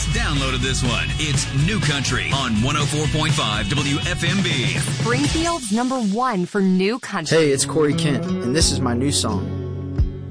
just downloaded this one. It's New Country on 104.5 WFMB. Springfield's #1 for New Country. Hey, it's Corey Kent, and this is my new song.